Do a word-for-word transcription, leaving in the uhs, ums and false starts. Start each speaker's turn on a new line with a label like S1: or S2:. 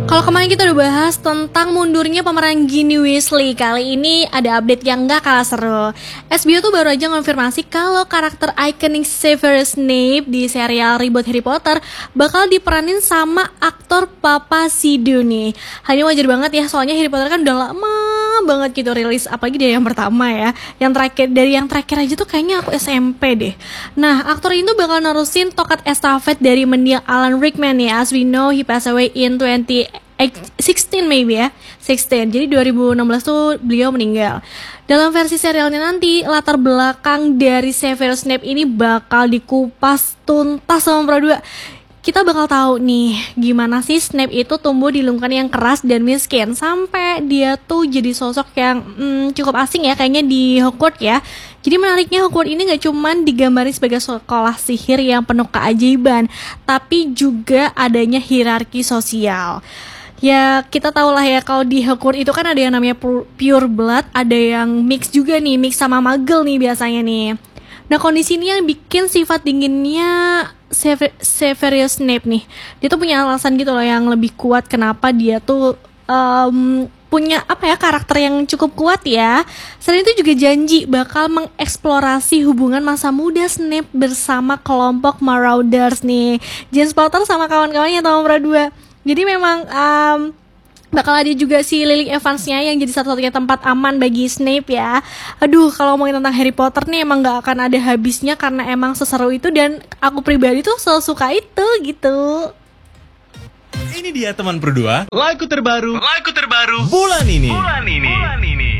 S1: Kalau kemarin kita udah bahas tentang mundurnya pemeran Ginny Weasley, kali ini ada update yang gak kalah seru. S B O tuh baru aja ngonfirmasi kalau karakter ikonik Severus Snape di serial reboot Harry Potter bakal diperanin sama aktor Papa Sidu nih. Hal ini wajar banget ya, soalnya Harry Potter kan udah lama banget gitu rilis, apalagi dari yang pertama ya. Yang terakhir, dari yang terakhir aja tuh kayaknya aku S M P deh. Nah, aktor ini tuh bakal nerusin tokat estafet dari mendiang Alan Rickman ya. As we know, he passed away in twenty sixteen maybe ya, sixteen. Jadi dua ribu enam belas tuh beliau meninggal. Dalam versi serialnya nanti, latar belakang dari Severus Snape ini bakal dikupas tuntas sama Pro dua. Kita bakal tahu nih gimana sih Snape itu tumbuh di lingkungan yang keras dan miskin sampai dia tuh jadi sosok yang hmm, cukup asing ya kayaknya di Hogwarts ya. Jadi menariknya Hogwarts ini gak cuman digambarin sebagai sekolah sihir yang penuh keajaiban, tapi juga adanya hierarki sosial. Ya kita tahu lah ya, kalau di Hogwarts itu kan ada yang namanya pure blood, ada yang mix juga nih, mix sama muggle nih biasanya nih. Nah kondisi ini yang bikin sifat dinginnya Sever- Severus Snape nih, dia tuh punya alasan gitu loh yang lebih kuat kenapa dia tuh um, punya apa ya karakter yang cukup kuat ya. Selain itu juga janji bakal mengeksplorasi hubungan masa muda Snape bersama kelompok Marauders nih, James Potter sama kawan-kawannya tahun Pro dua. Jadi memang um, bakal ada juga si Lily Evans-nya yang jadi satu-satunya tempat aman bagi Snape ya. Aduh, kalau ngomongin tentang Harry Potter nih emang gak akan ada habisnya karena emang seseru itu, dan aku pribadi tuh selalu suka itu gitu.
S2: Ini dia teman Pro dua, lagu terbaru, lagu terbaru bulan ini. Bulan ini. Bulan ini.